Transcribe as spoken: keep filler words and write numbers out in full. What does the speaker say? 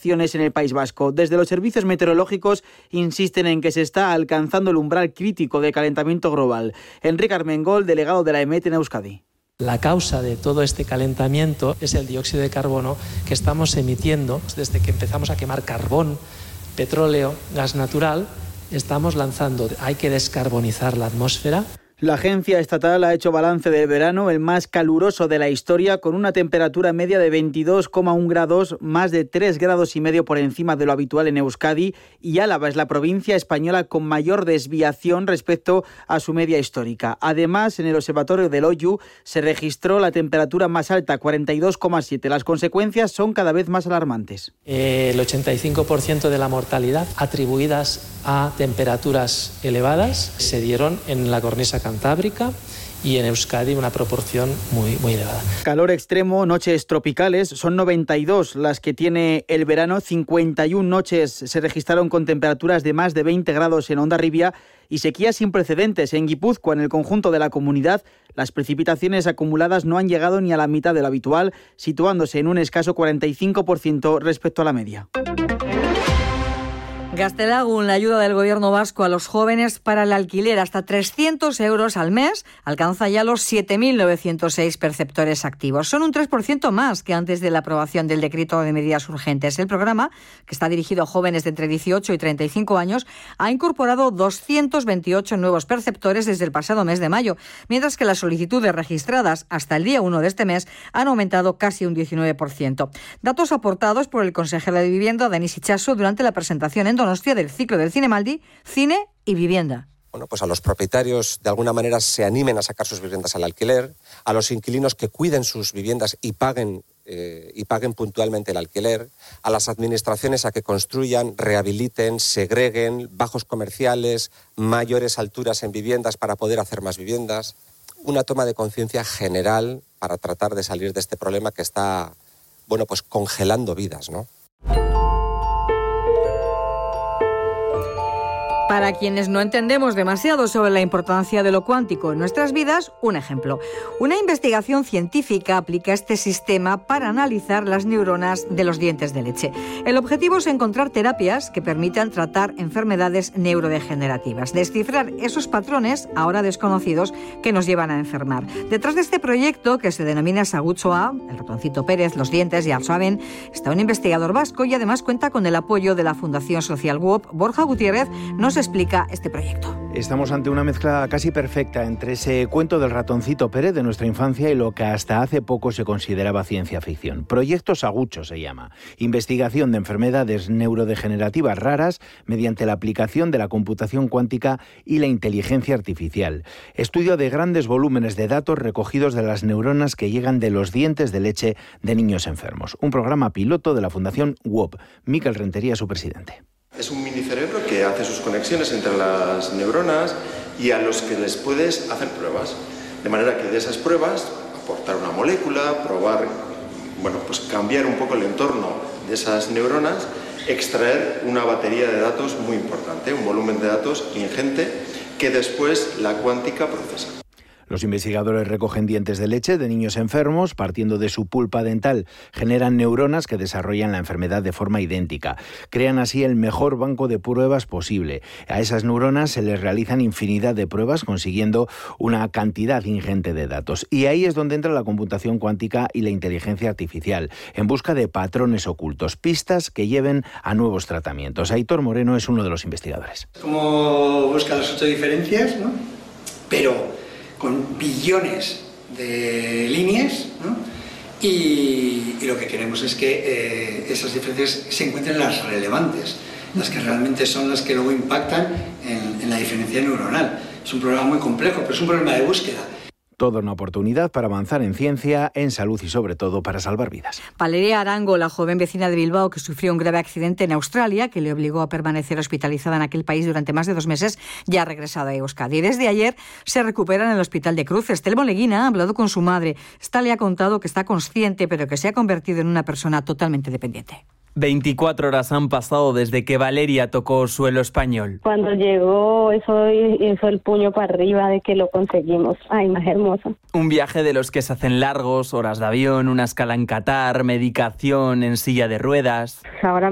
precipitaciones en el País Vasco. Desde los servicios meteorológicos insisten en que se está alcanzando el umbral crítico de calentamiento global. Enrique Armengol, delegado de la EMET en Euskadi. La causa de todo este calentamiento es el dióxido de carbono que estamos emitiendo desde que empezamos a quemar carbón, petróleo, gas natural. Estamos lanzando, hay que descarbonizar la atmósfera. La agencia estatal ha hecho balance del verano, el más caluroso de la historia, con una temperatura media de veintidós coma uno grados, más de tres grados y medio por encima de lo habitual en Euskadi, y Álava es la provincia española con mayor desviación respecto a su media histórica. Además, en el observatorio del Oyu se registró la temperatura más alta, cuarenta y dos coma siete. Las consecuencias son cada vez más alarmantes. Eh, el ochenta y cinco por ciento de la mortalidad atribuidas a temperaturas elevadas se dieron en la cornisa cantábrica y en Euskadi una proporción muy, muy elevada. Calor extremo, noches tropicales, son noventa y dos las que tiene el verano, cincuenta y una noches se registraron con temperaturas de más de veinte grados en Hondarribia y sequías sin precedentes en Guipúzcoa. En el conjunto de la comunidad, las precipitaciones acumuladas no han llegado ni a la mitad de lo habitual, situándose en un escaso cuarenta y cinco por ciento respecto a la media. Gaztelagun, la ayuda del gobierno vasco a los jóvenes para el alquiler hasta trescientos euros al mes, alcanza ya los siete mil novecientos seis perceptores activos. Son un tres por ciento más que antes de la aprobación del decreto de medidas urgentes. El programa, que está dirigido a jóvenes de entre dieciocho y treinta y cinco años, ha incorporado doscientos veintiocho nuevos perceptores desde el pasado mes de mayo, mientras que las solicitudes registradas hasta el día uno de este mes han aumentado casi un diecinueve por ciento. Datos aportados por el consejero de Vivienda, Denis Itxaso, durante la presentación en Donostia del ciclo del Cinemaldi, Cine y Vivienda. Bueno, pues a los propietarios de alguna manera se animen a sacar sus viviendas al alquiler, a los inquilinos que cuiden sus viviendas y paguen, eh, y paguen puntualmente el alquiler, a las administraciones a que construyan, rehabiliten, segreguen bajos comerciales, mayores alturas en viviendas para poder hacer más viviendas. Una toma de conciencia general para tratar de salir de este problema que está, bueno, pues congelando vidas, ¿no? Para quienes no entendemos demasiado sobre la importancia de lo cuántico en nuestras vidas, un ejemplo. Una investigación científica aplica este sistema para analizar las neuronas de los dientes de leche. El objetivo es encontrar terapias que permitan tratar enfermedades neurodegenerativas, descifrar esos patrones, ahora desconocidos, que nos llevan a enfermar. Detrás de este proyecto, que se denomina Sagutsoa, el ratoncito Pérez, los dientes, ya lo saben, está un investigador vasco y además cuenta con el apoyo de la Fundación Social W O P. Borja Gutiérrez nos explica este proyecto. Estamos ante una mezcla casi perfecta entre ese cuento del ratoncito Pérez de nuestra infancia y lo que hasta hace poco se consideraba ciencia ficción. Proyecto Sagutso se llama. Investigación de enfermedades neurodegenerativas raras mediante la aplicación de la computación cuántica y la inteligencia artificial. Estudio de grandes volúmenes de datos recogidos de las neuronas que llegan de los dientes de leche de niños enfermos. Un programa piloto de la Fundación W O P. Miquel Rentería, su presidente. Es un minicerebro que hace sus conexiones entre las neuronas y a los que les puedes hacer pruebas. De manera que de esas pruebas, aportar una molécula, probar, bueno, pues cambiar un poco el entorno de esas neuronas, extraer una batería de datos muy importante, un volumen de datos ingente que después la cuántica procesa. Los investigadores recogen dientes de leche de niños enfermos, partiendo de su pulpa dental. Generan neuronas que desarrollan la enfermedad de forma idéntica. Crean así el mejor banco de pruebas posible. A esas neuronas se les realizan infinidad de pruebas, consiguiendo una cantidad ingente de datos. Y ahí es donde entra la computación cuántica y la inteligencia artificial, en busca de patrones ocultos, pistas que lleven a nuevos tratamientos. Aitor Moreno es uno de los investigadores. Como busca las ocho diferencias, ¿no? Pero con billones de líneas, ¿no? y, y lo que queremos es que eh, esas diferencias se encuentren las relevantes, las que realmente son las que luego impactan en, en la diferencia neuronal. Es un problema muy complejo, pero es un problema de búsqueda. Toda una oportunidad para avanzar en ciencia, en salud y sobre todo para salvar vidas. Valeria Arango, la joven vecina de Bilbao que sufrió un grave accidente en Australia que le obligó a permanecer hospitalizada en aquel país durante más de dos meses, ya ha regresado a Euskadi. Desde ayer se recupera en el Hospital de Cruces. Telmo Leguina ha hablado con su madre. Esta le ha contado que está consciente pero que se ha convertido en una persona totalmente dependiente. veinticuatro horas han pasado desde que Valeria tocó suelo español. Cuando llegó, eso hizo el puño para arriba de que lo conseguimos. Ay, más hermoso. Un viaje de los que se hacen largos, horas de avión, una escala en Qatar, medicación en silla de ruedas. Ahora